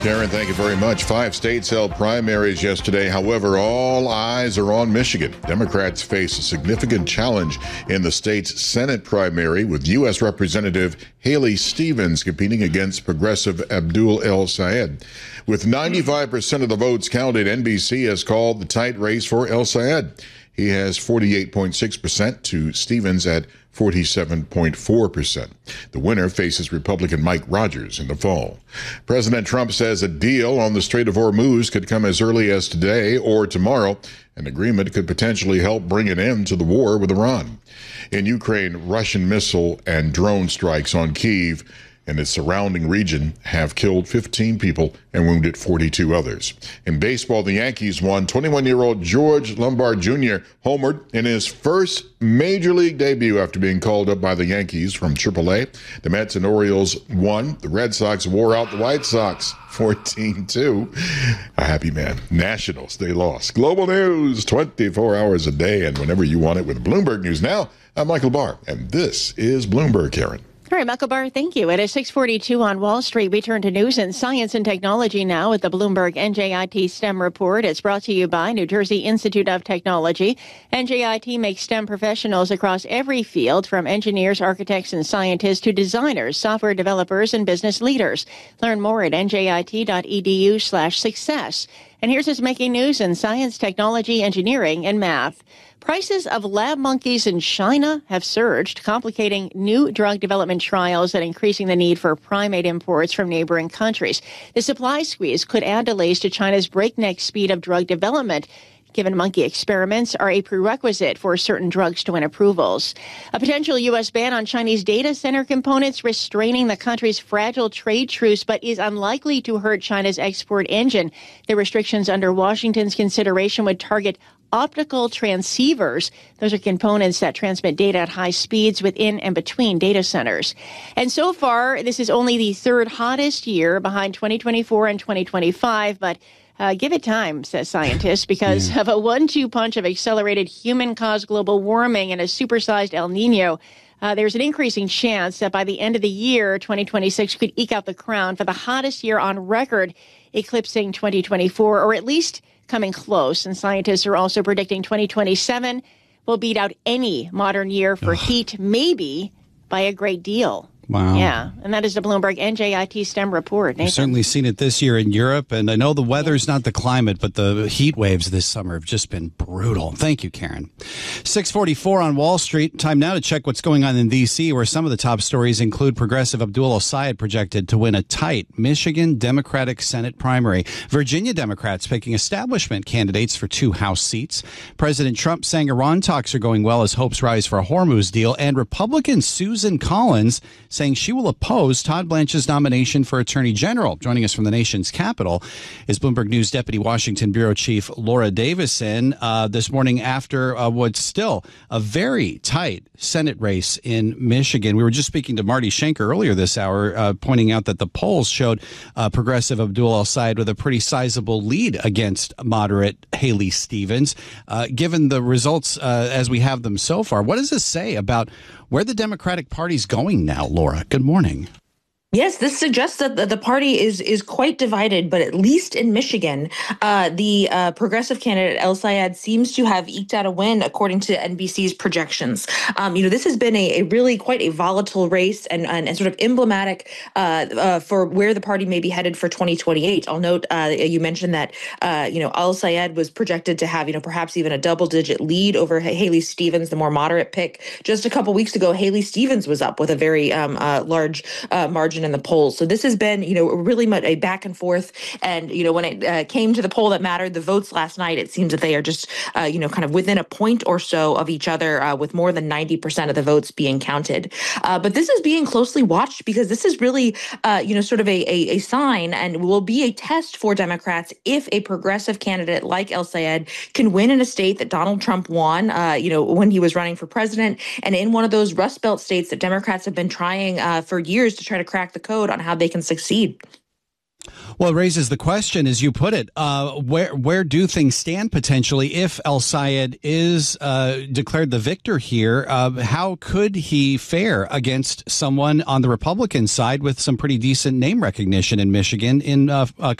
Karen, thank you very much. 5 states held primaries yesterday. However, all eyes are on Michigan. Democrats face a significant challenge in the state's Senate primary, with U.S. Representative Haley Stevens competing against progressive Abdul El-Sayed. With 95% of the votes counted, NBC has called the tight race for El-Sayed. He has 48.6% to Stevens at 47.4%. The winner faces Republican Mike Rogers in the fall. President Trump says a deal on the Strait of Hormuz could come as early as today or tomorrow. An agreement could potentially help bring an end to the war with Iran. In Ukraine, Russian missile and drone strikes on Kyiv and its surrounding region have killed 15 people and wounded 42 others. In baseball, the Yankees won. 21-year-old George Lombard Jr. homered in his first major league debut after being called up by the Yankees from AAA. The Mets and Orioles won. The Red Sox wore out the White Sox 14-2. A happy man. Nationals, they lost. Global news 24 hours a day and whenever you want it with Bloomberg News Now. I'm Michael Barr, and this is Bloomberg, Karen. All right, Michael Barr, thank you. At 6:42 on Wall Street, we turn to news and science and technology now with the Bloomberg NJIT STEM report. It's brought to you by New Jersey Institute of Technology. NJIT makes STEM professionals across every field, from engineers, architects, and scientists to designers, software developers, and business leaders. Learn more at njit.edu/success. And here's what's making news in science, technology, engineering, and math. Prices of lab monkeys in China have surged, complicating new drug development trials and increasing the need for primate imports from neighboring countries. The supply squeeze could add delays to China's breakneck speed of drug development, given monkey experiments are a prerequisite for certain drugs to win approvals. A potential U.S. ban on Chinese data center components restraining the country's fragile trade truce, but is unlikely to hurt China's export engine. The restrictions under Washington's consideration would target optical transceivers. Those are components that transmit data at high speeds within and between data centers. And so far, this is only the third hottest year behind 2024 and 2025, but give it time, says scientists, because of a 1-2 punch of accelerated human-caused global warming and a supersized El Nino. There's an increasing chance that by the end of the year, 2026 could eke out the crown for the hottest year on record, eclipsing 2024, or at least coming close. And scientists are also predicting 2027 will beat out any modern year for heat, maybe by a great deal. Wow. Yeah, and that is the Bloomberg NJIT STEM report. We've certainly seen it this year in Europe, and I know the weather's not the climate, but the heat waves this summer have just been brutal. Thank you, Karen. 6:44 on Wall Street. Time now to check what's going on in D.C., where some of the top stories include progressive Abdul El-Sayed projected to win a tight Michigan Democratic Senate primary, Virginia Democrats picking establishment candidates for 2 House seats, President Trump saying Iran talks are going well as hopes rise for a Hormuz deal, and Republican Susan Collins saying she will oppose Todd Blanche's nomination for Attorney General. Joining us from the nation's capital is Bloomberg News Deputy Washington Bureau Chief Laura Davison this morning after what's still a very tight Senate race in Michigan. We were just speaking to Marty Schenker earlier this hour, pointing out that the polls showed progressive Abdul El-Sayed with a pretty sizable lead against moderate Haley Stevens. Given the results as we have them so far, what does this say about where the Democratic Party's going now, Laura? Good morning. Yes, this suggests that the party is quite divided, but at least in Michigan, the progressive candidate El-Sayed seems to have eked out a win, according to NBC's projections. This has been a really quite a volatile race and sort of emblematic for where the party may be headed for 2028. I'll note you mentioned that El-Sayed was projected to have perhaps even a double-digit lead over Haley Stevens, the more moderate pick. Just a couple weeks ago, Haley Stevens was up with a very large margin in the polls. So this has been, really much a back and forth. And, when it came to the poll that mattered, the votes last night, it seems that they are just, kind of within a point or so of each other, with more than 90% of the votes being counted. But this is being closely watched because this is really, sort of a sign and will be a test for Democrats if a progressive candidate like El-Sayed can win in a state that Donald Trump won, when he was running for president, and in one of those Rust Belt states that Democrats have been trying for years to try to crack the code on how they can succeed. Well, it raises the question, as you put it, where do things stand potentially if El-Sayed is declared the victor here? How could he fare against someone on the Republican side with some pretty decent name recognition in Michigan in